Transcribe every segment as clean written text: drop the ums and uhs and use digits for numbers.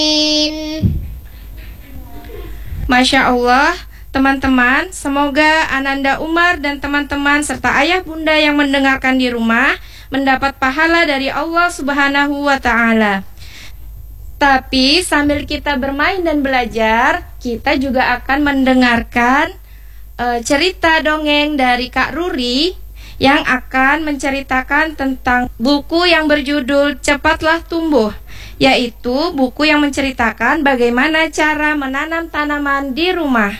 Masya Allah, teman-teman, semoga Ananda Umar dan teman-teman serta ayah bunda yang mendengarkan di rumah mendapat pahala dari Allah Subhanahu wa Ta'ala. Tapi sambil kita bermain dan belajar, kita juga akan mendengarkan cerita dongeng dari Kak Ruri yang akan menceritakan tentang buku yang berjudul Cepatlah Tumbuh, yaitu buku yang menceritakan bagaimana cara menanam tanaman di rumah.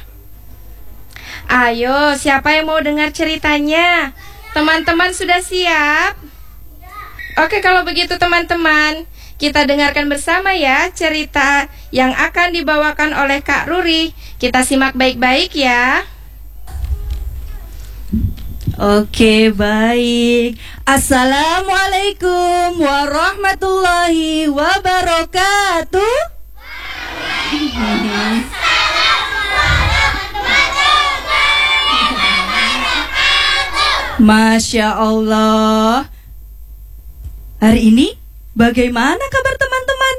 Ayo, siapa yang mau dengar ceritanya? Teman-teman sudah siap? Oke, kalau begitu teman-teman, kita dengarkan bersama ya cerita yang akan dibawakan oleh Kak Ruri. Kita simak baik-baik ya. Oke, baik. Assalamualaikum warahmatullahi wabarakatuh. Masya Allah. Hari ini bagaimana kabar teman-teman?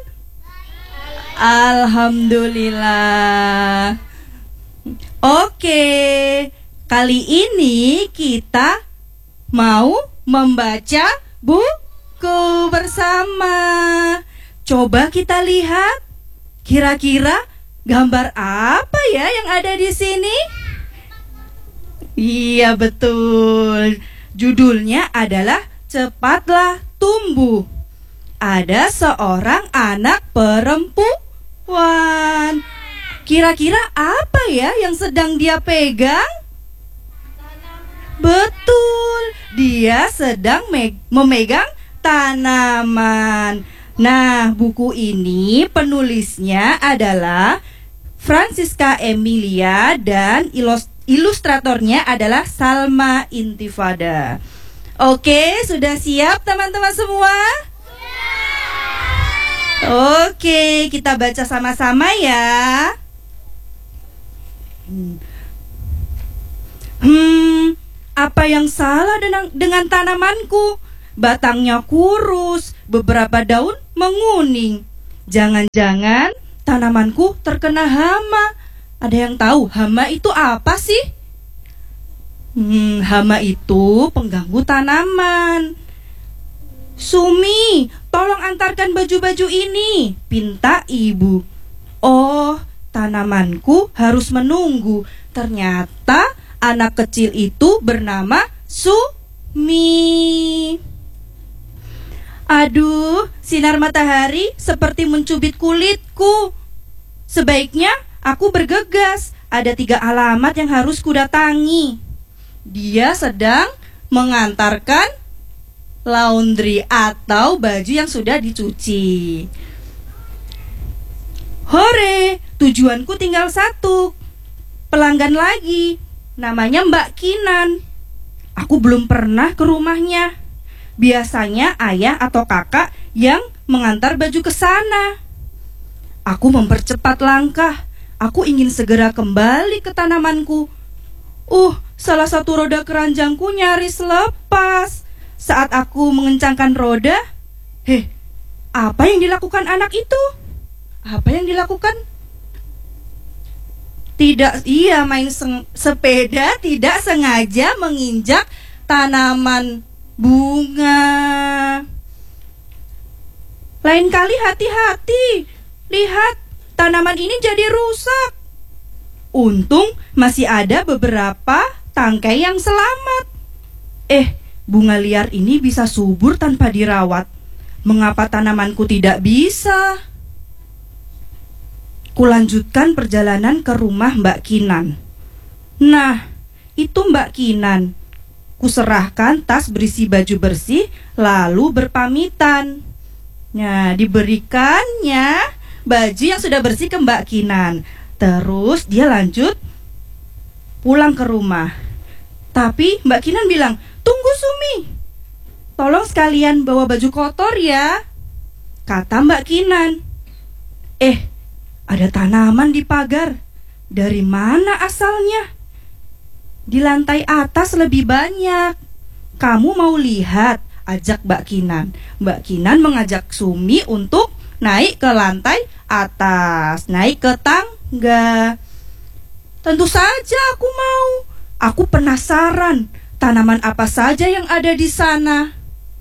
Alhamdulillah. Oke, kali ini kita mau membaca buku bersama. Coba kita lihat, kira-kira gambar apa ya yang ada di sini? Iya, betul. Judulnya adalah Cepatlah Tumbuh. Ada seorang anak perempuan. Kira-kira apa ya yang sedang dia pegang? Betul, dia sedang memegang tanaman. Nah, buku ini penulisnya adalah Francisca Emilia dan ilustratornya adalah Salma Intifada. Oke, sudah siap teman-teman semua? Oke, kita baca sama-sama ya. Apa yang salah dengan tanamanku? Batangnya kurus, beberapa daun menguning. Jangan-jangan tanamanku terkena hama. Ada yang tahu hama itu apa sih? Hama itu pengganggu tanaman. Sumi, tolong antarkan baju-baju ini, pinta ibu. Oh, tanamanku harus menunggu. Ternyata anak kecil itu bernama Sumi. Aduh, sinar matahari seperti mencubit kulitku. Sebaiknya aku bergegas. Ada 3 alamat yang harus kudatangi. Dia sedang mengantarkan laundry atau baju yang sudah dicuci. Hore, tujuanku tinggal 1. Pelanggan lagi, namanya Mbak Kinan. Aku belum pernah ke rumahnya. Biasanya ayah atau kakak yang mengantar baju ke sana. Aku mempercepat langkah. Aku ingin segera kembali ke tanamanku. Salah satu roda keranjangku nyaris lepas. Saat aku mengencangkan roda, apa yang dilakukan anak itu? Apa yang dilakukan? Ia main sepeda tidak sengaja menginjak tanaman bunga. Lain kali hati-hati. Lihat, tanaman ini jadi rusak. Untung masih ada beberapa tangkai yang selamat. Bunga liar ini bisa subur tanpa dirawat. Mengapa tanamanku tidak bisa? Kulanjutkan perjalanan ke rumah Mbak Kinan. Nah, itu Mbak Kinan. Kuserahkan tas berisi baju bersih, lalu berpamitan. Nah, diberikannya baju yang sudah bersih ke Mbak Kinan. Terus dia lanjut pulang ke rumah. Tapi Mbak Kinan bilang, "Tunggu Sumi, tolong sekalian bawa baju kotor ya," kata Mbak Kinan. Ada tanaman di pagar. Dari mana asalnya? Di lantai atas lebih banyak. Kamu mau lihat? Ajak Mbak Kinan. Mbak Kinan mengajak Sumi untuk naik ke lantai atas, naik ke tangga. Tentu saja aku mau. Aku penasaran, tanaman apa saja yang ada di sana.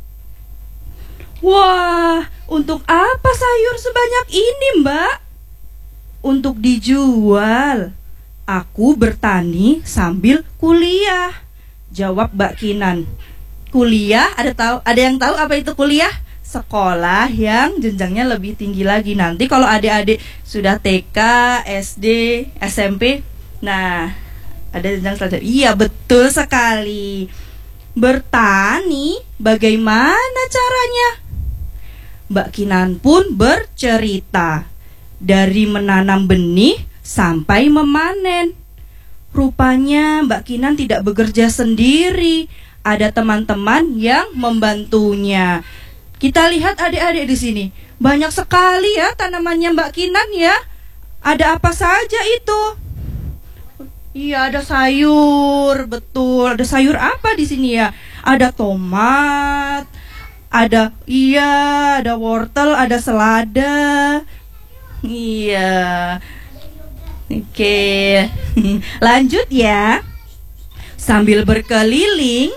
Wah, untuk apa sayur sebanyak ini, Mbak? Untuk dijual. Aku bertani sambil kuliah, jawab Mbak Kinan. Kuliah, ada yang tahu apa itu kuliah? Sekolah yang jenjangnya lebih tinggi lagi. Nanti kalau adik-adik sudah TK, SD, SMP, nah ada jenjang selanjutnya. Iya, betul sekali. Bertani, bagaimana caranya? Mbak Kinan pun bercerita. Dari menanam benih sampai memanen. Rupanya Mbak Kinan tidak bekerja sendiri. Ada teman-teman yang membantunya. Kita lihat adik-adik di sini. Banyak sekali ya tanamannya Mbak Kinan ya. Ada apa saja itu? Iya, ada sayur, betul. Ada sayur apa di sini ya? Ada tomat, ada wortel, ada selada. Iya. Oke. Lanjut ya. Sambil berkeliling.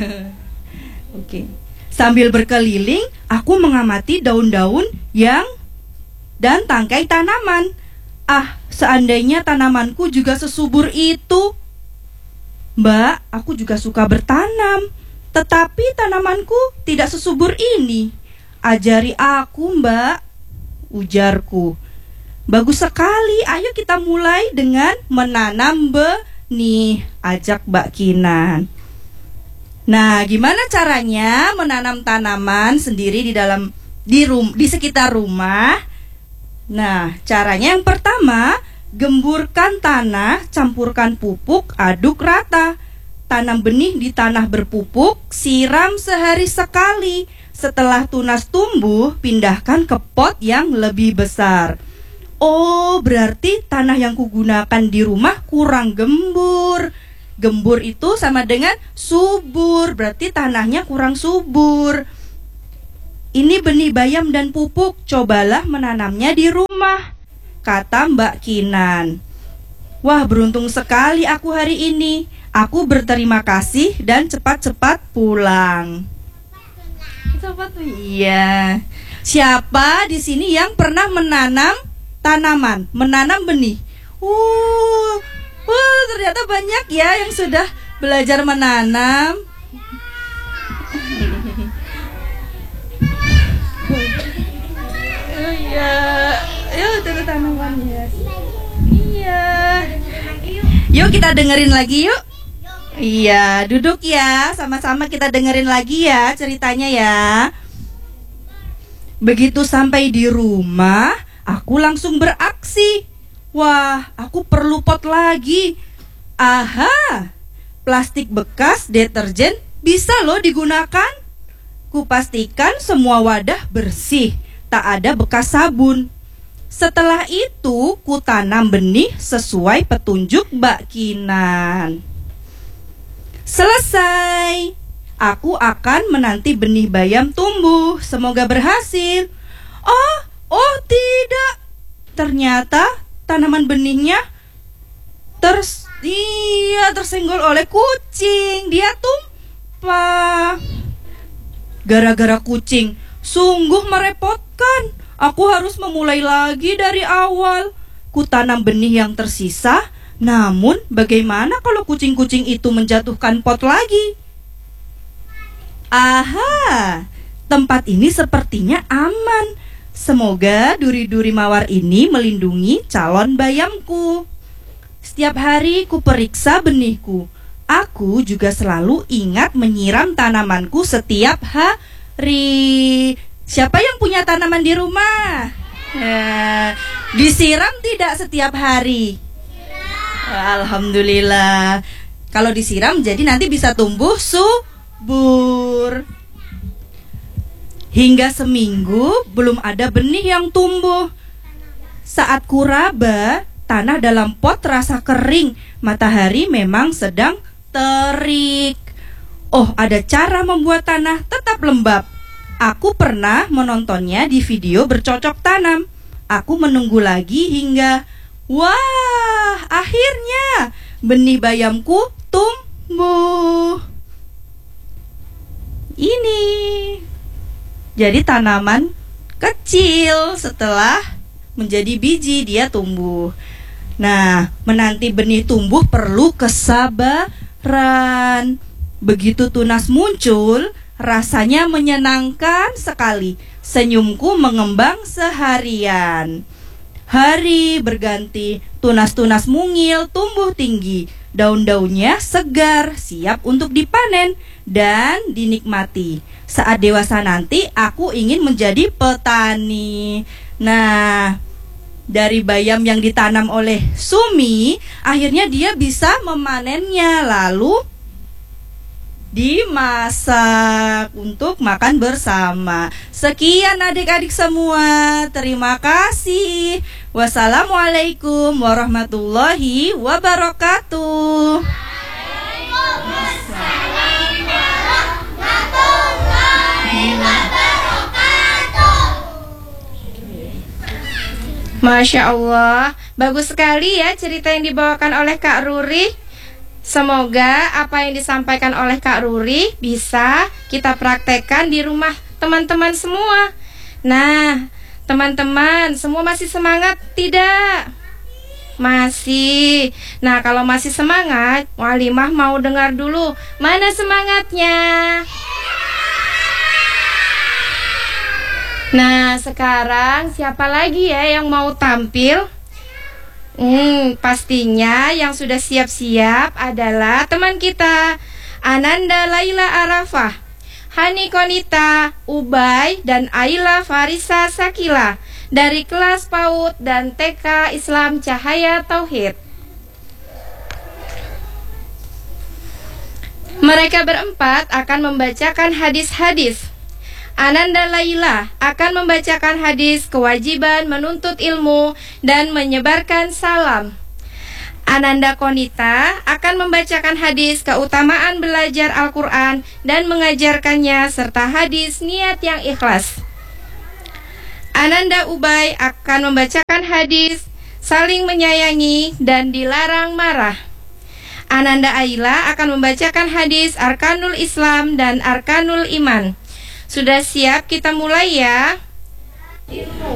Oke. Sambil berkeliling, aku mengamati daun-daun dan tangkai tanaman. Seandainya tanamanku juga sesubur itu. Mbak, aku juga suka bertanam, tetapi tanamanku tidak sesubur ini. Ajari aku, Mbak, ujarku. Bagus sekali, ayo kita mulai dengan menanam benih, ajak Mbak Kinan. Nah, gimana caranya menanam tanaman sendiri di sekitar rumah? Nah, caranya yang pertama, gemburkan tanah, campurkan pupuk, aduk rata. Tanam benih di tanah berpupuk, siram sehari sekali. Setelah tunas tumbuh, pindahkan ke pot yang lebih besar. Oh, berarti tanah yang kugunakan di rumah kurang gembur. Gembur itu sama dengan subur, berarti tanahnya kurang subur. Ini benih bayam dan pupuk, cobalah menanamnya di rumah, kata Mbak Kinan. Wah, beruntung sekali aku hari ini. Aku berterima kasih dan cepat-cepat pulang. Iya. Siapa di sini yang pernah menanam tanaman, menanam benih? Ternyata banyak ya yang sudah belajar menanam. Iya, itu tanamannya. Iya. Yuk kita dengerin lagi yuk. Iya, duduk ya, sama-sama kita dengerin lagi ya ceritanya ya. Begitu sampai di rumah, aku langsung beraksi. Wah, aku perlu pot lagi. Aha, plastik bekas deterjen bisa loh digunakan. Kupastikan semua wadah bersih, tak ada bekas sabun. Setelah itu, kutanam benih sesuai petunjuk Mbak Kinan. Selesai. Aku akan menanti benih bayam tumbuh. Semoga berhasil. Oh tidak. Ternyata tanaman benihnya tersenggol oleh kucing. Dia tumpah. Gara-gara kucing, sungguh merepotkan. Aku harus memulai lagi dari awal. Kutanam benih yang tersisa. Namun bagaimana kalau kucing-kucing itu menjatuhkan pot lagi? Aha, tempat ini sepertinya aman. Semoga duri-duri mawar ini melindungi calon bayamku. Setiap hari ku periksa benihku. Aku juga selalu ingat menyiram tanamanku setiap hari. Siapa yang punya tanaman di rumah? Disiram tidak setiap hari? Alhamdulillah. Kalau disiram jadi nanti bisa tumbuh subur. Hingga seminggu belum ada benih yang tumbuh. Saat kuraba, tanah dalam pot terasa kering. Matahari memang sedang terik. Oh, ada cara membuat tanah tetap lembab. Aku pernah menontonnya di video bercocok tanam. Aku menunggu lagi hingga wah, akhirnya benih bayamku tumbuh. Ini jadi tanaman kecil, setelah menjadi biji dia tumbuh. Nah, menanti benih tumbuh perlu kesabaran. Begitu tunas muncul, rasanya menyenangkan sekali. Senyumku mengembang seharian. Hari berganti, tunas-tunas mungil tumbuh tinggi. Daun-daunnya segar, siap untuk dipanen dan dinikmati. Saat dewasa nanti, aku ingin menjadi petani. Nah, dari bayam yang ditanam oleh Sumi, akhirnya dia bisa memanennya, lalu dimasak untuk makan bersama. Sekian adik-adik semua, terima kasih. Wassalamualaikum warahmatullahi wabarakatuh. Masya Allah, bagus sekali ya cerita yang dibawakan oleh Kak Ruri. Semoga apa yang disampaikan oleh Kak Ruri bisa kita praktekkan di rumah teman-teman semua. Nah, teman-teman semua masih semangat tidak? Masih. Nah, kalau masih semangat, Walimah mau dengar dulu. Mana semangatnya? Nah, sekarang siapa lagi ya yang mau tampil? Pastinya yang sudah siap-siap adalah teman kita Ananda Laila Arafah, Hani Konita, Ubay, dan Aila Farisa Sakila dari kelas PAUD dan TK Islam Cahaya Tauhid. Mereka berempat akan membacakan hadis-hadis. Ananda Laila akan membacakan hadis kewajiban menuntut ilmu dan menyebarkan salam. Ananda Konita akan membacakan hadis keutamaan belajar Al-Quran dan mengajarkannya serta hadis niat yang ikhlas. Ananda Ubay akan membacakan hadis saling menyayangi dan dilarang marah. Ananda Aila akan membacakan hadis Arkanul Islam dan Arkanul Iman. Sudah siap? Kita mulai ya. Ilmu.